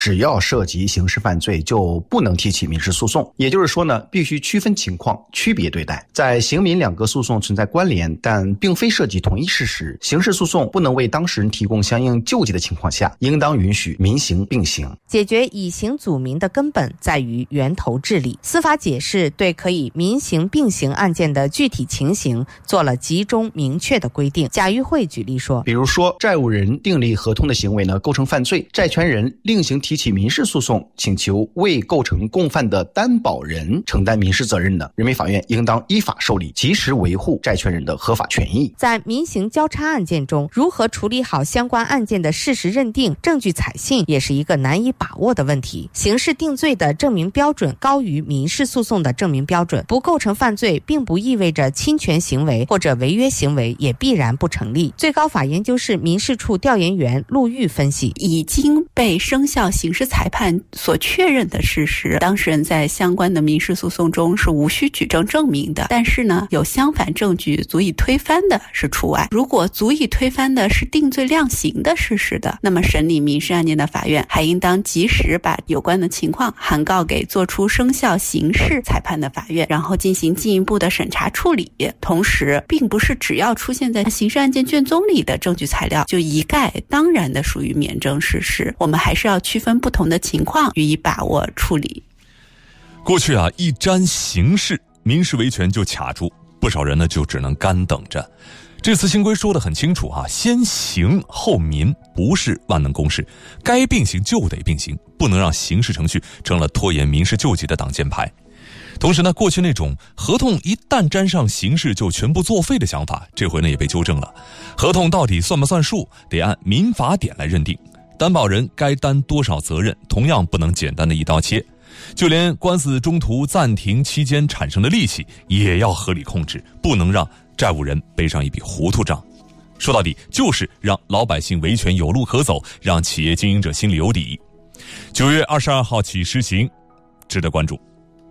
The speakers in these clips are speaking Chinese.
只要涉及刑事犯罪就不能提起民事诉讼。也就是说呢，必须区分情况，区别对待。在刑民两个诉讼存在关联，但并非涉及同一事实，刑事诉讼不能为当事人提供相应救济的情况下，应当允许民刑并行。 解决以刑阻民的根本在于源头治理。司法解释对可以民刑并行案件的具体情形做了集中明确的规定。贾玉慧举例说， 比如说债务人订立合同的行为呢构成犯罪，债权人另行提起民事诉讼，请求为构成共犯的担保人承担民事责任的，人民法院应当依法受理，及时维护债权人的合法权益。 在民刑交叉案件中，如何处理好相关案件的事实认定、证据采信，也是一个难以把握的问题。刑事定罪的证明标准高于民事诉讼的证明标准，不构成犯罪并不意味着侵权行为或者违约行为也必然不成立。最高法研究室民事处调研员陆玉分析， 已经被生效刑事裁判所确认的事实，当事人在相关的民事诉讼中是无需举证证明的，但是呢，有相反证据足以推翻的是除外。如果足以推翻的是定罪量刑的事实的，那么审理民事案件的法院还应当及时把有关的情况函告给做出生效刑事裁判的法院，然后进行进一步的审查处理。同时，并不是只要出现在刑事案件卷宗里的证据材料就一概当然的属于免证事实，我们还是要区分不同的情况予以把握处理。 过去一沾刑事，民事维权就卡住，不少人呢就只能干等着。这次新规说得很清楚先刑后民不是万能公式，该并行就得并行，不能让刑事程序成了拖延民事救济的挡箭牌。同时呢，过去那种合同一旦沾上刑事就全部作废的想法，这回呢也被纠正了。合同到底算不算数，得按民法典来认定，担保人该担多少责任，同样不能简单的一刀切。就连官司中途暂停期间产生的利息也要合理控制，不能让债务人背上一笔糊涂账。说到底就是让老百姓维权有路可走，让企业经营者心里有底。9月22号起施行，值得关注。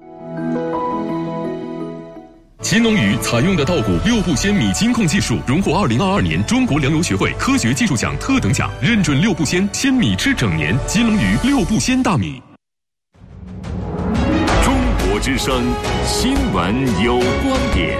秦龙鱼采用的稻谷6步鲜米金控技术荣获2022年中国粮油学会科学技术奖特等奖，认准6步鲜米吃整年。金龙鱼6步鲜大米。 中国之声新闻有观点，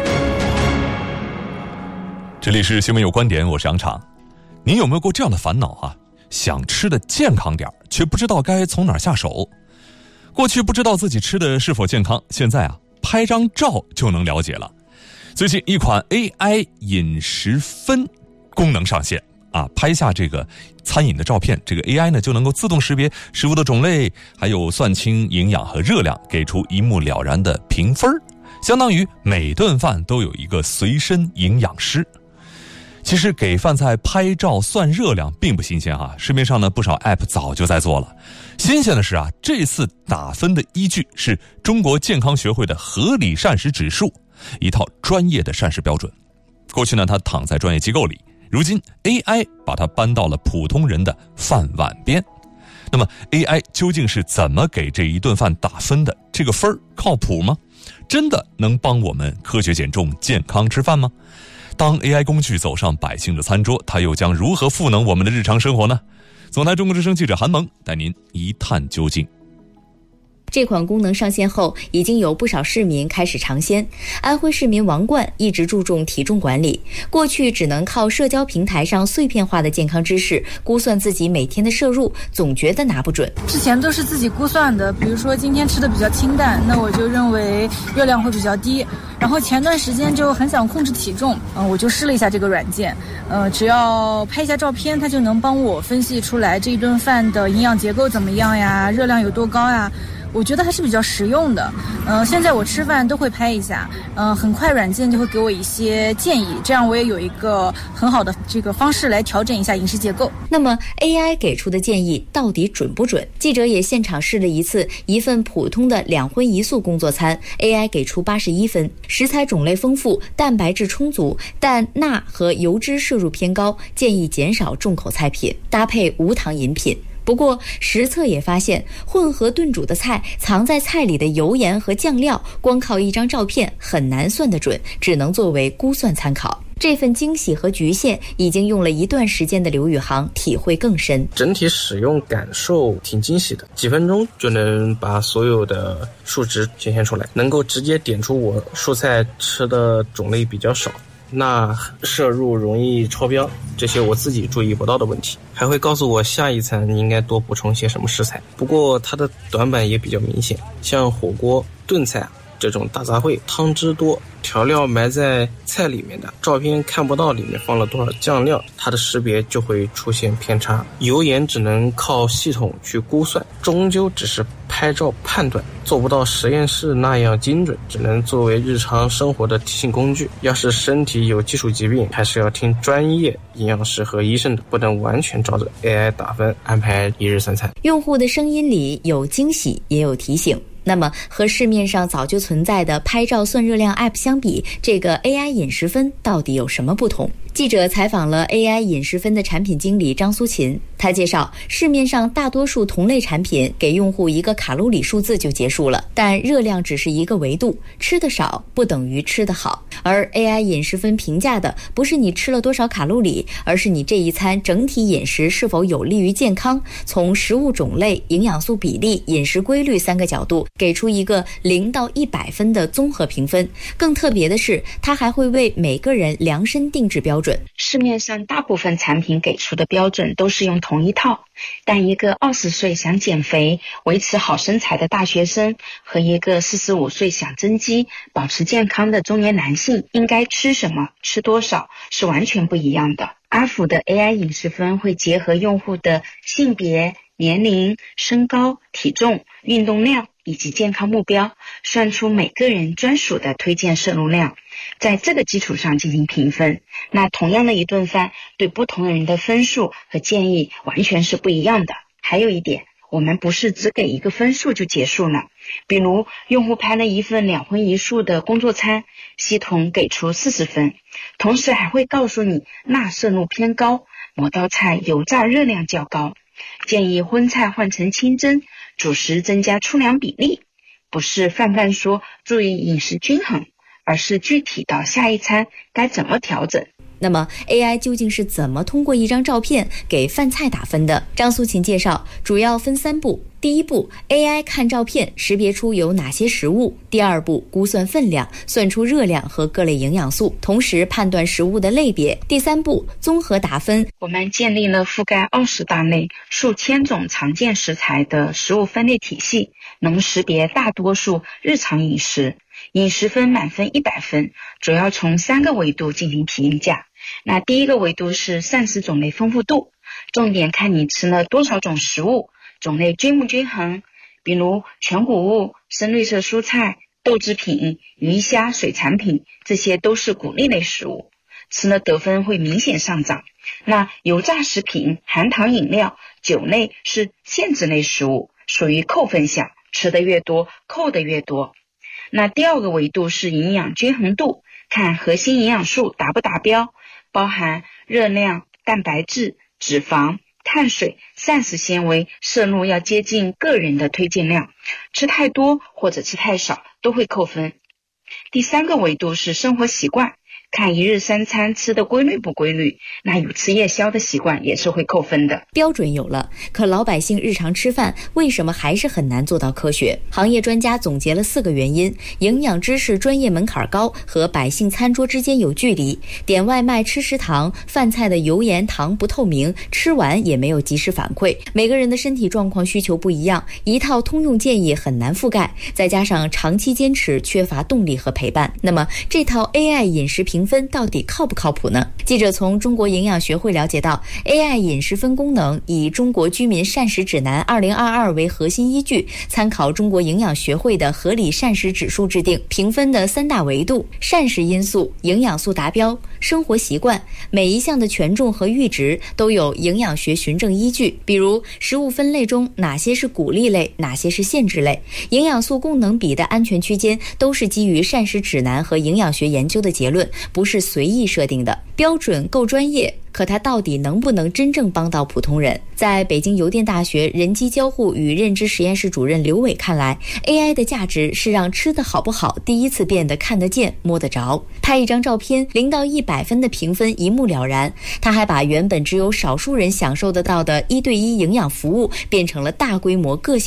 这里是新闻有观点，我是杨常。您有没有过这样的烦恼想吃的健康点，却不知道该从哪儿下手？过去不知道自己吃的是否健康，现在拍张照就能了解了。最近一款 AI 饮食分功能上线拍下这个餐饮的照片，这个 AI 呢就能够自动识别食物的种类，还有算清营养和热量，给出一目了然的评分，相当于每顿饭都有一个随身营养师。其实给饭菜拍照算热量并不新鲜市面上呢不少 App 早就在做了。新鲜的是这次打分的依据是中国健康学会的合理膳食指数，一套专业的膳食标准。过去呢它躺在专业机构里，如今 AI 把它搬到了普通人的饭碗边。那么 AI 究竟是怎么给这一顿饭打分的？这个分靠谱吗？真的能帮我们科学减重、健康吃饭吗？当 AI 工具走上百姓的餐桌，它又将如何赋能我们的日常生活呢？总台中国之声记者韩萌带您一探究竟。 这款功能上线后，已经有不少市民开始尝鲜。安徽市民王冠一直注重体重管理，过去只能靠社交平台上碎片化的健康知识估算自己每天的摄入，总觉得拿不准。 之前都是自己估算的，比如说今天吃的比较清淡，那我就认为热量会比较低。然后前段时间就很想控制体重，我就试了一下这个软件，只要拍一下照片，它就能帮我分析出来这一顿饭的营养结构怎么样呀，热量有多高呀。我觉得还是比较实用的。现在我吃饭都会拍一下，很快软件就会给我一些建议，这样我也有一个很好的这个方式来调整一下饮食结构。 那么 AI 给出的建议到底准不准？记者也现场试了一次，一份普通的2荤1素工作餐 AI 给出81分，食材种类丰富，蛋白质充足，但钠和油脂摄入偏高，建议减少重口菜品，搭配无糖饮品。不过实测也发现，混合炖煮的菜藏在菜里的油盐和酱料，光靠一张照片很难算得准，只能作为估算参考。 这份惊喜和局限，已经用了一段时间的刘宇航体会更深。 整体使用感受挺惊喜的，几分钟就能把所有的数值显现出来，能够直接点出我蔬菜吃的种类比较少，钠摄入容易超标，这些我自己注意不到的问题，还会告诉我下一餐应该多补充些什么食材。不过它的短板也比较明显，像火锅、炖菜这种大杂烩，汤汁多，调料埋在菜里面的，照片看不到里面放了多少酱料，它的识别就会出现偏差。油盐只能靠系统去估算，终究只是拍照判断，做不到实验室那样精准，只能作为日常生活的提醒工具。要是身体有基础疾病，还是要听专业营养师和医生的，不能完全照着 AI 打分安排一日三餐。 用户的声音里有惊喜，也有提醒。那么和市面上早就存在的拍照算热量 App 相比，这个 AI 饮食分到底有什么不同？记者采访了 AI 饮食分的产品经理张苏琴，他介绍，市面上大多数同类产品给用户一个卡路里数字就结束了，但热量只是一个维度，吃得少不等于吃得好。而 AI 饮食分评价的不是你吃了多少卡路里，而是你这一餐整体饮食是否有利于健康，从食物种类、营养素比例、饮食规律3个角度给出一个0到100分的综合评分。更特别的是，它还会为每个人量身定制标准。 市面上大部分产品给出的标准都是用同一套，但一个20岁想减肥、维持好身材的大学生和一个45岁想增肌、保持健康的中年男性应该吃什么、吃多少是完全不一样的。阿福的 AI 饮食分会结合用户的性别、年龄、身高、体重、运动量以及健康目标，算出每个人专属的推荐摄入量，在这个基础上进行评分。那同样的一顿饭，对不同人的分数和建议完全是不一样的。还有一点，我们不是只给一个分数就结束了。比如用户拍了一份2荤1素的工作餐，系统给出40分，同时还会告诉你钠摄入偏高，某道菜油炸热量较高，建议荤菜换成清蒸，主食增加粗粮比例。不是泛泛说注意饮食均衡，而是具体到下一餐该怎么调整。 那么 AI 究竟是怎么通过一张照片给饭菜打分的？张苏琴介绍，主要分3步。第一步， AI 看照片识别出有哪些食物；第二步，估算分量，算出热量和各类营养素，同时判断食物的类别；第三步，综合打分。 我们建立了覆盖20大类、数千种常见食材的食物分类体系，能识别大多数日常饮食。饮食分满分100分，主要从3个维度进行评价。那第一个维度是膳食种类丰富度，重点看你吃了多少种食物，种类均不均衡，比如全谷物、深绿色蔬菜、豆制品、鱼虾、水产品，这些都是谷类类食物，吃了得分会明显上涨。那油炸食品、含糖饮料、酒类是限制类食物，属于扣分项，吃的越多，扣的越多。那第二个维度是营养均衡度，看核心营养素达不达标，包含热量、蛋白质、脂肪、碳水、膳食纤维摄入要接近个人的推荐量，吃太多或者吃太少都会扣分。第三个维度是生活习惯，看一日3餐吃的规律不规律，那有吃夜宵的习惯也是会扣分的。 标准有了，可老百姓日常吃饭为什么还是很难做到科学？行业专家总结了4个原因：营养知识专业门槛高，和百姓餐桌之间有距离，点外卖吃食堂，饭菜的油盐糖不透明，吃完也没有及时反馈，每个人的身体状况需求不一样，一套通用建议很难覆盖，再加上长期坚持缺乏动力和陪伴。那么这套 AI 饮食评分到底靠不靠谱呢？记者从中国营养学会了解到， AI 饮食分功能以中国居民膳食指南2022为核心依据，参考中国营养学会的合理膳食指数制定评分的3大维度：膳食因素、营养素达标、生活习惯。每一项的权重和阈值都有营养学循证依据，比如食物分类中哪些是鼓励类，哪些是限制类，营养素功能比的安全区间都是基于膳食指南和营养学研究的结论， 不是随意设定的，标准够专业，可它到底能不能真正帮到普通人？在北京邮电大学人机交互与认知实验室主任刘伟看来， AI 的价值是让吃的好不好第一次变得看得见摸得着。拍一张照片0到100分的评分一目了然，他还把原本只有少数人享受得到的1对1营养服务变成了大规模个性